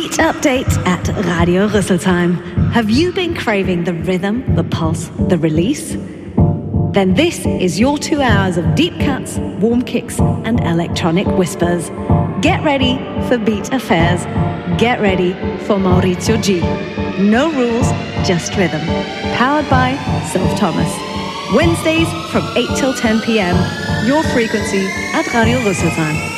Beat update at Radio Rüsselsheim. Have you been craving the rhythm, the pulse, the release? Then this is your 2 hours of deep cuts, warm kicks, and electronic whispers. Get ready for Beat Affairs. Get ready for Maurizio G. No rules, just rhythm. Powered by Sylv Thomas. Wednesdays from 8 till 10 p.m. Your frequency at Radio Rüsselsheim.